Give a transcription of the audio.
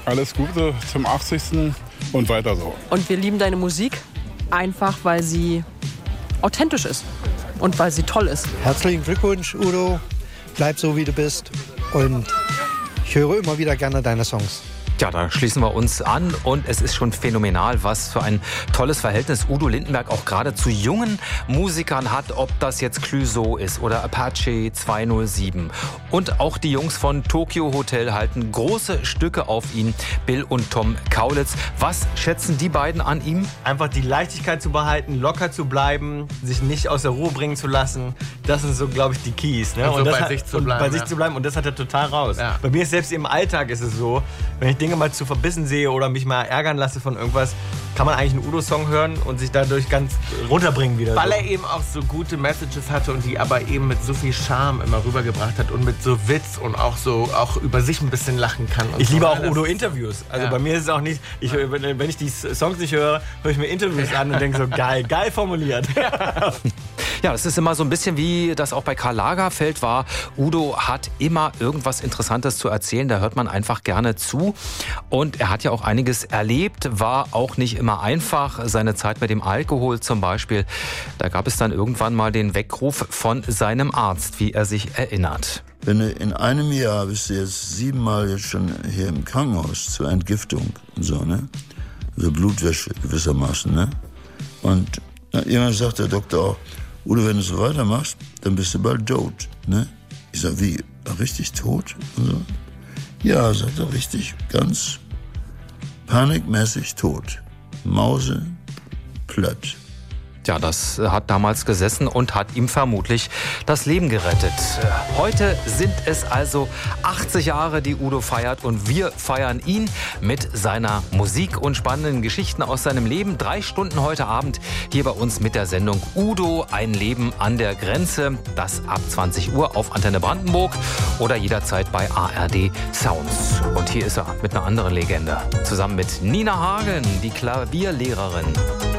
alles Gute zum 80. und weiter so. Und wir lieben deine Musik, einfach weil sie authentisch ist und weil sie toll ist. Herzlichen Glückwunsch, Udo. Bleib so, wie du bist. Und ich höre immer wieder gerne deine Songs. Ja, da schließen wir uns an und es ist schon phänomenal, was für ein tolles Verhältnis Udo Lindenberg auch gerade zu jungen Musikern hat, ob das jetzt Clouseau ist oder Apache 207. Und auch die Jungs von Tokyo Hotel halten große Stücke auf ihn, Bill und Tom Kaulitz. Was schätzen die beiden an ihm? Einfach die Leichtigkeit zu behalten, locker zu bleiben, sich nicht aus der Ruhe bringen zu lassen. Das sind so, glaube ich, die Keys. Ne? Und so bei sich zu bleiben. Und das hat er total raus. Ja. Bei mir ist selbst im Alltag ist es so, wenn ich Dinge mal zu verbissen sehe oder mich mal ärgern lasse von irgendwas, kann man eigentlich einen Udo-Song hören und sich dadurch ganz runterbringen wieder. Weil er eben auch so gute Messages hatte und die aber eben mit so viel Charme immer rübergebracht hat und mit so Witz und auch über sich ein bisschen lachen kann. Und ich so. liebe auch Udo-Interviews. Also bei mir ist es auch nicht, wenn ich die Songs nicht höre, höre ich mir Interviews an und denke so, geil formuliert. Ja, das ist immer so ein bisschen wie das auch bei Karl Lagerfeld war. Udo hat immer irgendwas Interessantes zu erzählen, da hört man einfach gerne zu. Und er hat ja auch einiges erlebt, war auch nicht immer einfach. Seine Zeit mit dem Alkohol zum Beispiel, da gab es dann irgendwann mal den Weckruf von seinem Arzt, wie er sich erinnert. Wenn du in einem Jahr bist du jetzt 7 Mal jetzt schon hier im Krankenhaus zur Entgiftung und so, ne? Also Blutwäsche gewissermaßen, ne? Und irgendwann sagt der Doktor auch, Udo, wenn du so weitermachst, dann bist du bald tot, ne? Ich sag, wie, richtig tot? Und so. Ja, sagt er, richtig, ganz panikmäßig tot. Mause, platt. Ja, das hat damals gesessen und hat ihm vermutlich das Leben gerettet. Heute sind es also 80 Jahre, die Udo feiert und wir feiern ihn mit seiner Musik und spannenden Geschichten aus seinem Leben. 3 Stunden heute Abend hier bei uns mit der Sendung Udo, ein Leben an der Grenze. Das ab 20 Uhr auf Antenne Brandenburg oder jederzeit bei ARD Sounds. Und hier ist er mit einer anderen Legende. Zusammen mit Nina Hagen, die Klavierlehrerin.